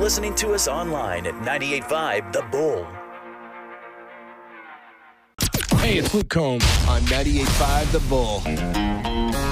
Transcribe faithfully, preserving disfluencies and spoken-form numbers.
listening to us online at ninety-eight point five The Bull. Hey, it's Luke Combs on ninety-eight point five The Bull.